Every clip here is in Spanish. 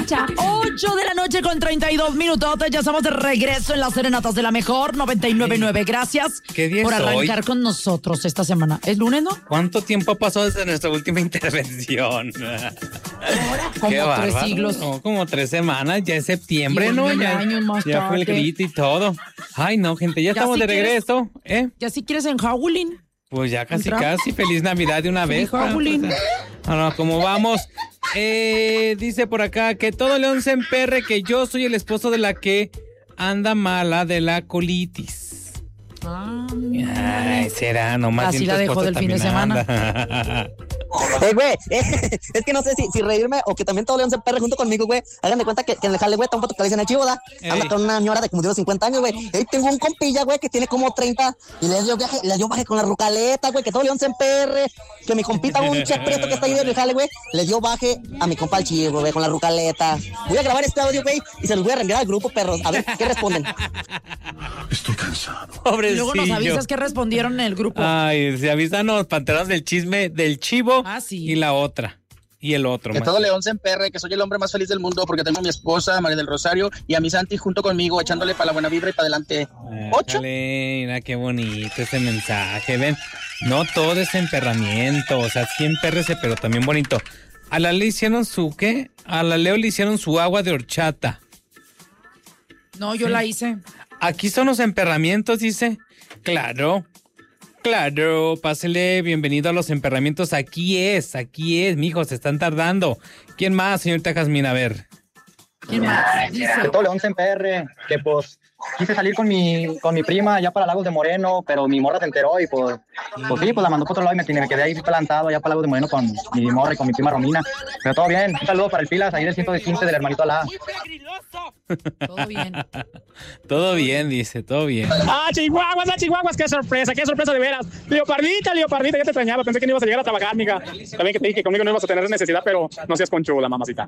muchacha. 8 de la noche con 32 minutos. Ya estamos de regreso en las serenatas de la mejor 99.9. Gracias ¿Qué día por es arrancar hoy? con nosotros esta semana. ¿Es lunes, no? ¿Cuánto tiempo ha pasado desde nuestra última intervención? Como Qué 3 bárbaro. siglos. No, como 3 semanas, ya es septiembre, Y ¿no? volvió Ya, años más ya fue el tarde. grito y todo. Ay, no, gente, ya estamos si de quieres- regreso, ¿eh? Ya si quieres en Howling. Pues ya casi, ¿Entramos? casi. Feliz Navidad de una vez. Howling. No, ¿cómo vamos? Dice por acá que todo león se emperre, que yo soy el esposo de la que anda mala de la colitis. Ay, será, nomás. Así si tu la dejó esposa del fin de también semana. anda. Güey, es que no sé si reírme o que también todo león se perre junto conmigo, güey. Háganme de cuenta que en el jale, güey, está un foto que le dicen el chivo, ¿da? Anda Ey. con una señora de como de unos 50 años, güey. Y tengo un compilla, güey, que tiene como 30 y le dio baje con la rucaleta, güey, que todo león se emperre. Que mi compita, un che preto que está ahí del jale, güey, le dio baje a mi compa el chivo, güey, con la rucaleta. Voy a grabar este audio, güey, y se los voy a reenviar al grupo, perros. A ver, ¿qué responden? Estoy cansado. Y Pobrecillo. luego nos avisas que respondieron en el grupo. Ay, se avisan los panteras del chisme del chivo Sí. y la otra. Y el otro. Que más. todo león se emperre, que soy el hombre más feliz del mundo porque tengo a mi esposa, María del Rosario, y a mi Santi junto conmigo, echándole para la buena vibra y para adelante. 8. Ájale, mira qué bonito ese mensaje, ven. No todo es emperramiento, o sea, sí empérrese, pero también bonito. A la Leo hicieron su, ¿qué? A la Leo le hicieron su agua de horchata. No, yo la hice. Aquí son los emperramientos, dice. Claro, pásele, bienvenido a los emperramientos. Aquí es, mijo, se están tardando. ¿Quién más, señorita Jazmín? A ver. ¿Quién más? Dice. Que todo león se emperre, que pues quise salir con mi prima allá para Lagos de Moreno, pero mi morra se enteró y pues sí, pues la mandó por otro lado y me quedé ahí plantado allá para Lagos de Moreno con mi morra y con mi prima Romina. Pero todo bien, un saludo para el Pilas, ahí del 115 del hermanito Alá. Todo bien. Todo bien, dice, todo bien. Chihuahuas, qué sorpresa de veras. Leopardita, ya te extrañaba, pensé que no ibas a llegar a trabajar, amiga. También que te dije que conmigo no ibas a tener necesidad, pero no seas conchuda, mamacita.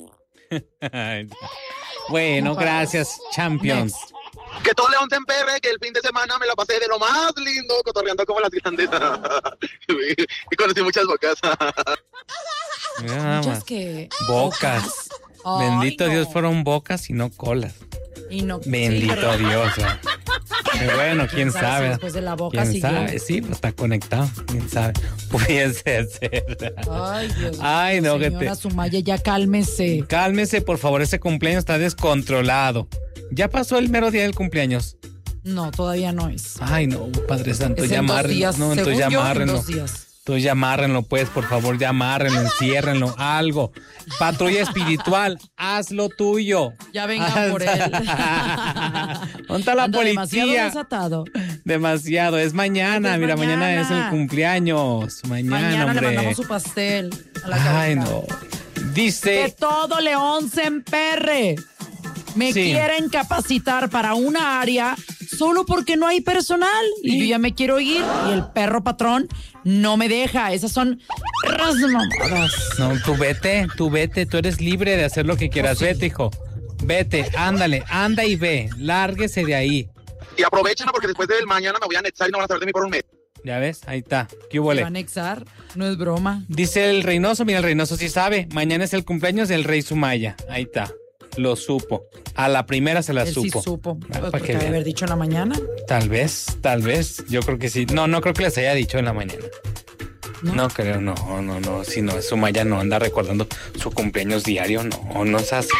Bueno, gracias, Champions. Que todo león se emperre, que el fin de semana me la pasé de lo más lindo, cotorreando como las grandes. Y conocí muchas bocas. Mira nada Muchas más. que... Bocas. Ay, Bendito no. Dios, fueron bocas y no colas. Y no, Bendito sí, pero- Dios. Pero bueno, quién si sabe. después de la boca ¿Quién siguió? sabe? Sí, pues está conectado. ¿Quién sabe? Pudiese ser. Ay, Dios Ay, mío, no, que señora te... Sumaya, ya cálmese. Cálmese, por favor, ese cumpleaños está descontrolado. ¿Ya pasó el mero día del cumpleaños? No, todavía no es. Ay, no, Padre Santo, Es ya en 2 amárrenlo. días. No, entonces Según ya yo, en amárrenlo. 2 días. Entonces ya amárrenlo, pues, por favor, ya amárrenlo, enciérrenlo, algo. Patrulla espiritual, haz lo tuyo. Ya vengan por él. ¿Dónde está la Anda demasiado policía? desatado. Demasiado, es mañana, Es mira, mañana es el mañana. cumpleaños. Mañana, le hombre. mandamos su pastel a la Ay, cabina. no. Que Dice, todo león se emperre. Me Sí. quieren capacitar para una área solo porque no hay personal y yo ya me quiero ir y el perro patrón no me deja. Esas son perras mamadas. no, tú vete, tú eres libre de hacer lo que quieras. Vete, hijo. Vete, ándale, anda y ve. Lárguese de ahí. Y aprovechen porque después del mañana me voy a anexar y no van a saber de mí por un mes. Ya ves, ahí está. ¿Qué ¿Se huele? va a anexar? No es broma. Dice el Reynoso, mira, el Reynoso sí sabe. Mañana es el cumpleaños del Rey Sumaya. Ahí está. Lo supo. A la primera se la Él supo. sí supo. Ah, para Porque que debe vean. haber dicho en la mañana. Tal vez. Yo creo que sí. No creo que les haya dicho en la mañana. No creo, no. Si no, Sumaya no anda recordando su cumpleaños diario. No es así.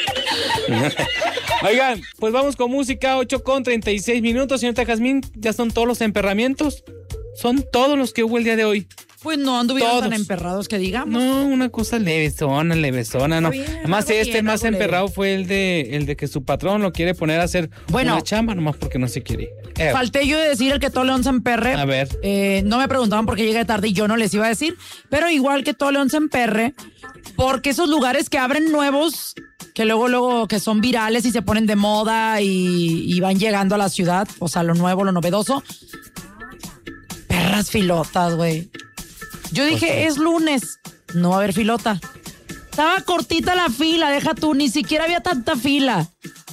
Oigan, pues vamos con música. 8:36. Señorita Jazmín, ya son todos los emperramientos. Son todos los que hubo el día de hoy. Pues no anduvieron Todos. tan emperrados que digamos. No, una cosa levesona, no. Está bien, Además, algo este bien, más algo emperrado fue el de que su patrón lo quiere poner a hacer Bueno. una chamba, nomás porque no se quiere. Falté yo de decir el que todo león se emperre. A ver. No me preguntaban por qué llegué tarde y yo no les iba a decir. Pero igual que todo león se emperre, porque esos lugares que abren nuevos, que luego que son virales y se ponen de moda y van llegando a la ciudad, o sea, lo nuevo, lo novedoso. Perras filotas, güey. Yo dije, es lunes, no va a haber filota. Estaba cortita la fila, deja tú, ni siquiera había tanta fila.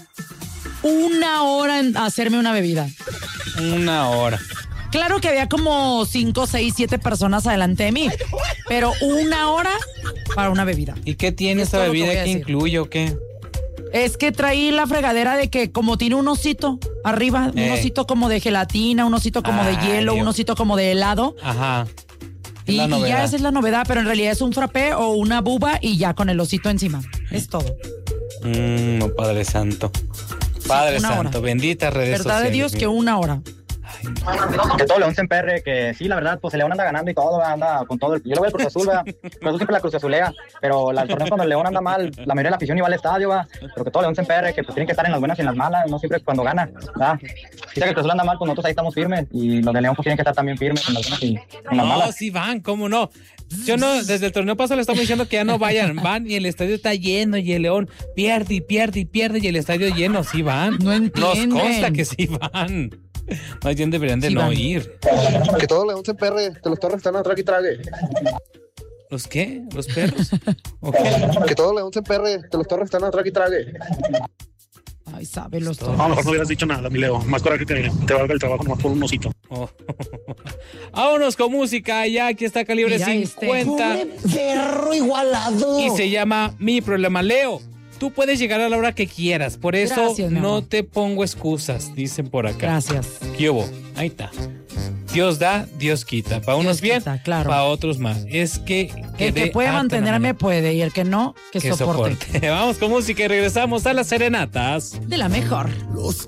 1 hora en hacerme una bebida. 1 hora. Claro que había como 5, 6, 7 personas adelante de mí. pero 1 hora para una bebida. ¿Y qué tiene Es esta todo lo que voy bebida a que decir. incluye o qué? Es que traí la fregadera de que como tiene un osito arriba, un osito como de gelatina, un osito como de hielo, un osito como de helado. Ajá. Y ya esa es la novedad, pero en realidad es un frappé o una buba y ya con el osito encima. Es todo. No, Padre Santo. Padre una Santo, hora. benditas redes Verdad sociales. de Dios que 1 hora. Que todo León se emperre, que sí, la verdad, pues el León anda ganando y todo, anda con todo. Yo lo voy al Cruz Azul, ¿verdad? Cruz Azul siempre la Cruz Azulea, pero el torneo cuando el León anda mal, la mayoría de la afición iba al estadio, ¿verdad? Pero que todo León se emperre, que pues tienen que estar en las buenas y en las malas, no siempre cuando gana, ¿verdad? Si que el Cruz Azul anda mal, pues nosotros ahí estamos firmes, y los de León pues tienen que estar también firmes en las buenas y en las malas. No, sí van, ¿cómo no? Yo no, desde el torneo pasado le estamos diciendo que ya no vayan, van y el estadio está lleno y el León pierde y pierde y pierde y el estadio lleno, sí van. No entienden. Nos consta que sí van. Más bien deberían de Sí no van. ir. Que todo León se emperre, que los torres están a trague y trague. ¿Los qué? ¿Los perros? ¿O qué? Que todo León se emperre, que los torres están a trague y trague. Ay, sabe los A lo mejor no hubieras dicho nada, mi Leo. Más coraje que te valga el trabajo nomás por un osito. Oh. Vámonos con música. Ya aquí está Calibre Mira 50. Perro igualado. Y se llama Mi Problema. Leo, tú puedes llegar a la hora que quieras. Por eso Gracias, mi no amor. te pongo excusas, dicen por acá. Gracias. ¿Qué hubo? Ahí está. Dios da, Dios quita. Para unos Dios bien, quita, claro. para otros más. Es que El que puede mantenerme puede y el que no, que soporte. Vamos con música y regresamos a las serenatas. De la mejor. Los